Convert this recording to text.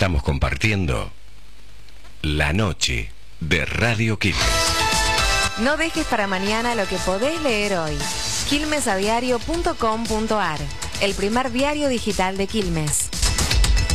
Estamos compartiendo La Noche de Radio Quilmes. No dejes para mañana lo que podés leer hoy. quilmesadiario.com.ar, el primer diario digital de Quilmes.